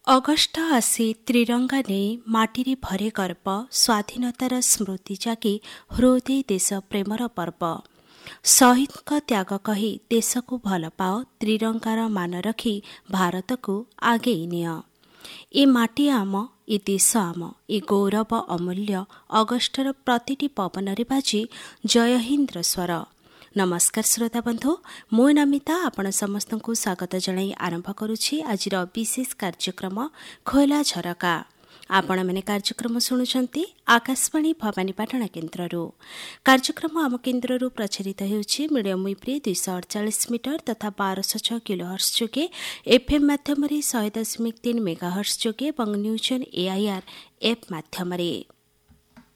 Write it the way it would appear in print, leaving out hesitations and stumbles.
August ଆସି ତ୍ରିରଙ୍ଗା ନେଇ ମାଟିରେ ଭରେ ଗର୍ବ, ସ୍ୱାଧୀନତାର ସ୍ମୃତି ଜାଗି ହୃଦୟ ଦେଶ ପ୍ରେମର ପର୍ବ। ଶହୀଦଙ୍କ ତ୍ୟାଗ କହି ଦେଶକୁ ଭଲ ପାଅ, ତ୍ରିରଙ୍ଗାର ମାନ ରଖି ଭାରତକୁ ଆଗେଇ ନିଅ। ଏ ମାଟି ଆମ, ଏ ଦେଶ ଆମ, ଏ ଗୌରବ ଅମୂଲ୍ୟ। ଅଗଷ୍ଟର ପ୍ରତିଟି ପବନରେ ବାଜି ଜୟ ହିନ୍ଦର ସ୍ୱର। ନମସ୍କାର ଶ୍ରୋତା ବନ୍ଧୁ, ମୁଁ ନମିତା ଆପଣ ସମସ୍ତଙ୍କୁ ସ୍ୱାଗତ ଜଣାଇ ଆରମ୍ଭ କରୁଛି ଆଜିର ବିଶେଷ କାର୍ଯ୍ୟକ୍ରମ ଖୋଲା ଝରକା। ଆପଣମାନେ କାର୍ଯ୍ୟକ୍ରମ ଶୁଣୁଛନ୍ତି ଆକାଶବାଣୀ ଭବାନୀପାଟଣା କେନ୍ଦ୍ରରୁ। କାର୍ଯ୍ୟକ୍ରମ ଆମ କେନ୍ଦ୍ରରୁ ପ୍ରଚାରିତ ହେଉଛି ମିଡ଼ିୟମ୍ ୱେଭ୍ରେ 248 ମିଟର ତଥା 1206 କିଲୋହର୍ଟ୍ଜ ଯୋଗେ, ଏଫ୍ଏମ୍ ମାଧ୍ୟମରେ 100.3 ମେଗାହର୍ଟ୍ଜ ଯୋଗେ ଏବଂ ନ୍ୟୁଜ୍ ଅନ୍ ଏଆଇଆର୍ ଏପ୍ ମାଧ୍ୟମରେ।